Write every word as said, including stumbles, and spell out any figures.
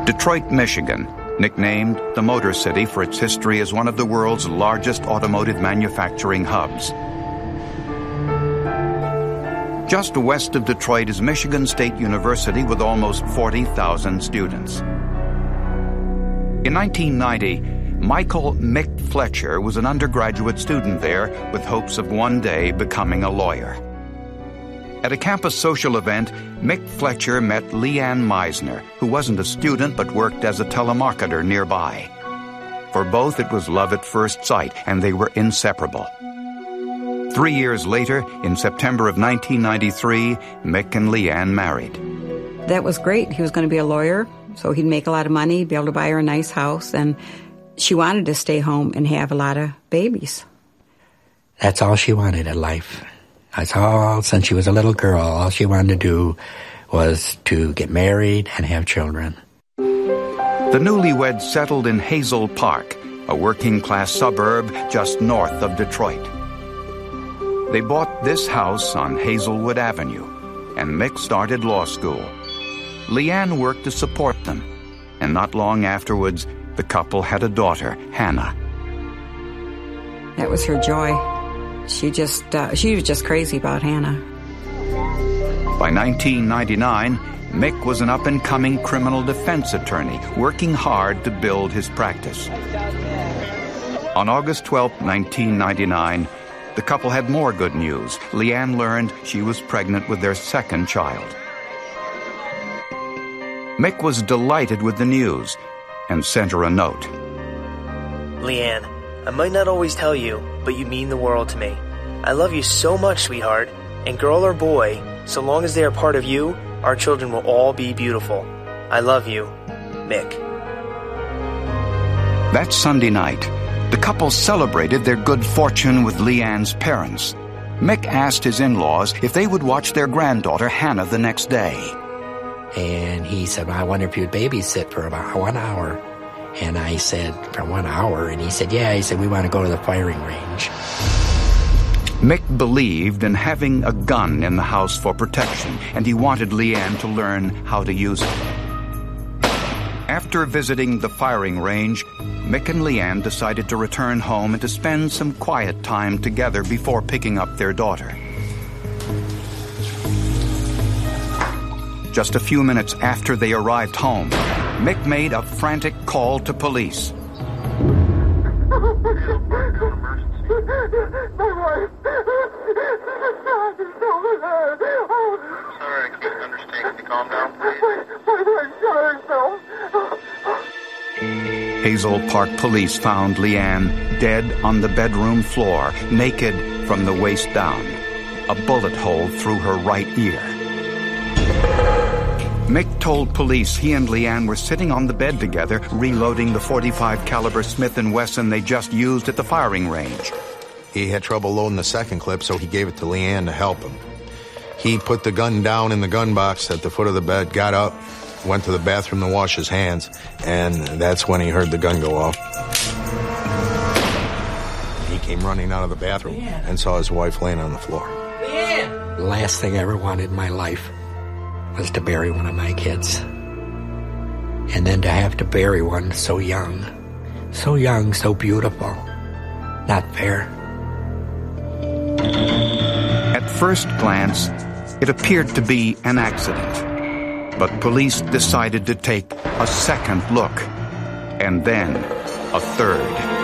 Detroit, Michigan, nicknamed the Motor City for its history as one of the world's largest automotive manufacturing hubs. Just west of Detroit is Michigan State University with almost forty thousand students. In nineteen ninety, Michael Mick Fletcher was an undergraduate student there with hopes of one day becoming a lawyer. At a campus social event, Mick Fletcher met Leanne Meisner, who wasn't a student but worked as a telemarketer nearby. For both, it was love at first sight, and they were inseparable. Three years later, in September of nineteen ninety-three, Mick and Leanne married. That was great. He was going to be a lawyer, so he'd make a lot of money, be able to buy her a nice house, and she wanted to stay home and have a lot of babies. That's all she wanted in life. That's all, since she was a little girl, all she wanted to do was to get married and have children. The newlyweds settled in Hazel Park, a working-class suburb just north of Detroit. They bought this house on Hazelwood Avenue, and Mick started law school. Leanne worked to support them, and not long afterwards, the couple had a daughter, Hannah. That was her joy. She just, uh, she was just crazy about Hannah. By nineteen ninety-nine, Mick was an up-and-coming criminal defense attorney, working hard to build his practice. On August twelfth, nineteen ninety-nine, the couple had more good news. Leanne learned she was pregnant with their second child. Mick was delighted with the news and sent her a note. Leanne, I might not always tell you, but you mean the world to me. I love you so much, sweetheart, and girl or boy, so long as they are part of you, our children will all be beautiful. I love you, Mick. That Sunday night, the couple celebrated their good fortune with Leanne's parents. Mick asked his in-laws if they would watch their granddaughter Hannah the next day. And he said, well, I wonder if you'd babysit for about one hour. And I said, for one hour? And he said, yeah. He said, we want to go to the firing range. Mick believed in having a gun in the house for protection, and he wanted Leanne to learn how to use it. After visiting the firing range, Mick and Leanne decided to return home and to spend some quiet time together before picking up their daughter. Just a few minutes after they arrived home, Mick made a frantic call to police. Sorry, I couldn't understand. Can you calm down, please? Hazel Park police found Leanne dead on the bedroom floor, naked from the waist down, a bullet hole through her right ear. Mick told police he and Leanne were sitting on the bed together, reloading the forty-five caliber Smith and Wesson they just used at the firing range. He had trouble loading the second clip, so he gave it to Leanne to help him. He put the gun down in the gun box at the foot of the bed, got up, went to the bathroom to wash his hands, and that's when he heard the gun go off. He came running out of the bathroom Leanne. And saw his wife laying on the floor. Leanne! The last thing I ever wanted in my life was to bury one of my kids. And then to have to bury one so young. So young, so beautiful. Not fair. At first glance, it appeared to be an accident. But police decided to take a second look, and then a third.